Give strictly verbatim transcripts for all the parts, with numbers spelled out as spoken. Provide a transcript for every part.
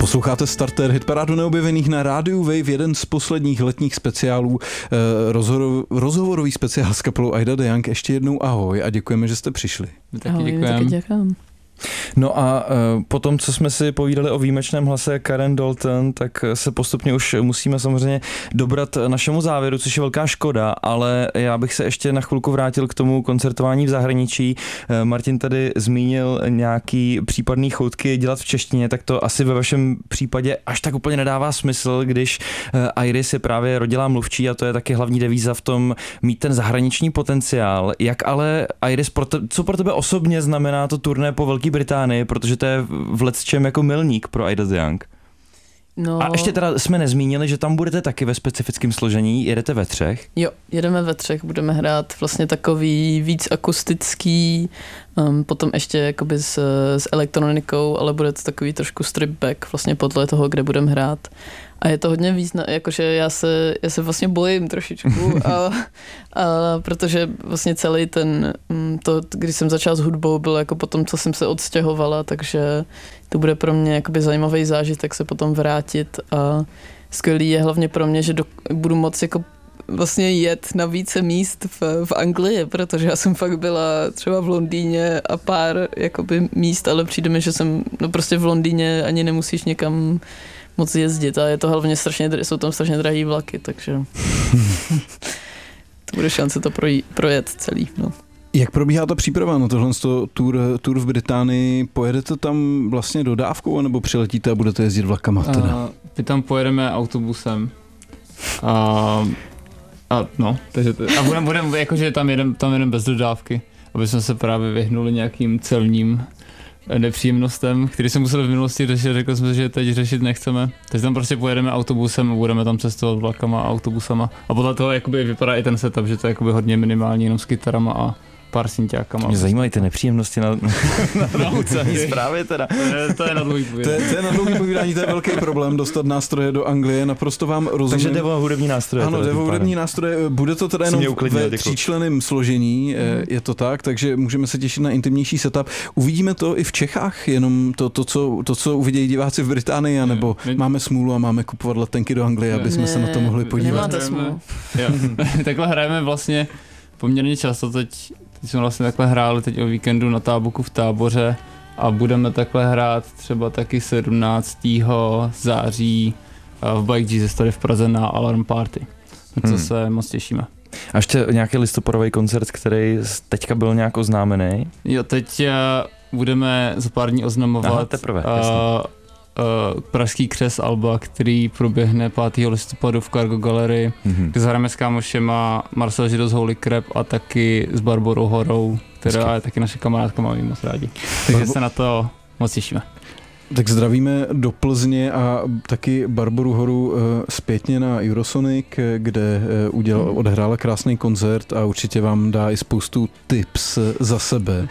Posloucháte Starter, hitparádu neobjevených na rádiu Wave, jeden z posledních letních speciálů, eh, rozhovor, rozhovorový speciál s kapelou Ida the Young. Ještě jednou ahoj a děkujeme, že jste přišli. Taky děkujeme. No a uh, potom, co jsme si povídali o výjimečném hlase Karen Dalton, tak se postupně už musíme samozřejmě dobrat našemu závěru, což je velká škoda, ale já bych se ještě na chvilku vrátil k tomu koncertování v zahraničí. Uh, Martin tady zmínil nějaký případný choutky dělat v češtině, tak to asi ve vašem případě až tak úplně nedává smysl, když uh, Iris je právě rodilá mluvčí a to je taky hlavní devíza v tom mít ten zahraniční potenciál. Jak ale Iris, pro te, co pro tebe osobně znamená to turné po Velké Británii, protože to je v lecčem jako milník pro Ida the Young. No. A ještě teda jsme nezmínili, že tam budete taky ve specifickém složení, jedete ve třech. Jo, jedeme ve třech, budeme hrát vlastně takový víc akustický, um, potom ještě jakoby s, s elektronikou, ale bude to takový trošku strip back vlastně podle toho, kde budeme hrát. A je to hodně význam, jakože já se, já se vlastně bojím trošičku, a, a protože vlastně celý ten, to, když jsem začala s hudbou, bylo jako potom, co jsem se odstěhovala, takže to bude pro mě jakoby zajímavý zážitek se potom vrátit a skvělý je hlavně pro mě, že do, budu moc jako vlastně jet na více míst v, v Anglii, protože já jsem fakt byla třeba v Londýně a pár jakoby míst, ale přijde mi, že jsem, no prostě v Londýně ani nemusíš někam moc jezdit a je to hlavně strašně, jsou tam strašně drahý vlaky, takže to bude šance to projít, projet celý. No. Jak probíhá ta příprava na tohle tour, tour v Británii? Pojedete tam vlastně dodávkou, nebo přiletíte a budete jezdit vlakama teda? Uh, my tam pojedeme autobusem. A, a no, takže to, a budeme, budem, jakože tam jedem, tam jedem bez dodávky, aby jsme se právě vyhnuli nějakým celním nepříjemnostem, který jsme museli v minulosti řešit, řekli jsme, že teď řešit nechceme. Takže tam prostě pojedeme autobusem a budeme tam cestovat vlakama a autobusama. A podle toho jakoby vypadá i ten setup, že to je jakoby hodně minimální, jenom s kytarama a pár synťákama. Mě zajímají ty nepříjemnosti na, na naucený zprávě teda. To je na dlouhý povídání. To je, to je na dlouhý povídání, to je velký problém dostat nástroje do Anglie, naprosto vám rozumím. Takže jde o hudební nástroje. Ano, jde o hudební nástroje, bude to teda jenom ve tříčlenném složení, mm. je to tak, takže můžeme se těšit na intimnější setup. Uvidíme to i v Čechách, jenom to, to, co, to co uvidějí diváci v Británii, anebo mm. máme smůlu a máme kupovat letenky do Anglie, aby jsme ne, se na to mohli podívat. Nemáte smůlu. Takhle hrajeme vlastně poměrně často teď. Teď jsme vlastně takhle hráli teď o víkendu na Táboku v Táboře a budeme takhle hrát třeba taky sedmnáctého září v Bike Jesus tady v Praze na Alarm Party. Na co hmm. se moc těšíme. A ještě nějaký listopadový koncert, který teďka byl nějak oznámený? Jo, teď budeme za pár dní oznamovat. Aha, teprve, uh, Uh, Pražský křes Alba, který proběhne pátého listopadu v Cargo Gallery, mm-hmm. kde zahrajeme s kámošema Marcel Žido z Holy Crap a taky s Barborou Horou, která je taky naše kamarádka, máme moc rádi. Takže Barbo... se na to moc těšíme. Tak zdravíme do Plzně a taky Barboru Horu zpětně na Eurosonic, kde udělal, odehrála krásný koncert a určitě vám dá i spoustu tips za sebe.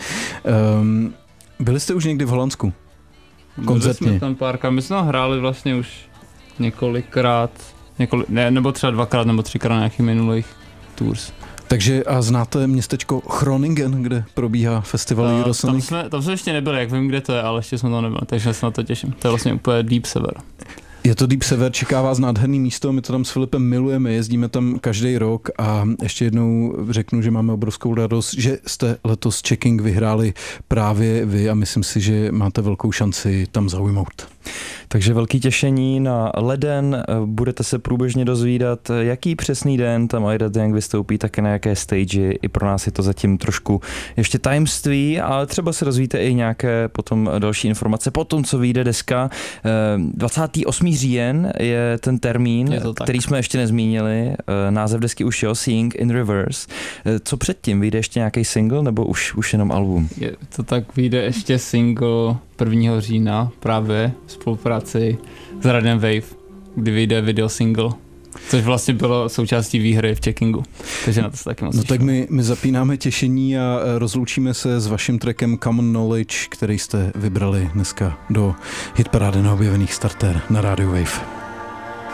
Um, byli jste už někdy v Holandsku? Koncertně. Byli jsme tam párkrát, my jsme tam hráli vlastně už několikrát, několik, ne, nebo třeba dvakrát nebo třikrát na nějakých minulých tours. Takže a znáte městečko Groningen, kde probíhá festival uh, Eurosonic? Tam jsme, tam jsme ještě nebyli, jak vím, kde to je, ale ještě jsme tam nebyli, takže se na to těším. To je vlastně úplně deep sever. Je to Deep Sever, čeká vás nádherný místo, my to tam s Filipem milujeme, jezdíme tam každý rok a ještě jednou řeknu, že máme obrovskou radost, že jste letos Checking vyhráli právě vy a myslím si, že máte velkou šanci tam zaujmout. Takže velký těšení na leden, budete se průběžně dozvídat, jaký přesný den tam Ida the Young vystoupí, také na jaké stage, i pro nás je to zatím trošku ještě tajemství, ale třeba se dozvíte i nějaké potom další informace po tom, co vyjde deska. dvacátého osmého října je ten termín, je který jsme ještě nezmínili, název desky už jo, Seeing in Reverse. Co předtím, vyjde ještě nějaký single nebo už, už jenom album? Je to tak, vyjde ještě single prvního října právě v spolupráci s Radiem Wave, kdy vyjde video single, což vlastně bylo součástí výhry v Checkingu. Takže na to se taky moc No tak my, my zapínáme těšení a rozloučíme se s vaším trackem Common Knowledge, který jste vybrali dneska do hitparády neobjevených Starter na Radio Wave.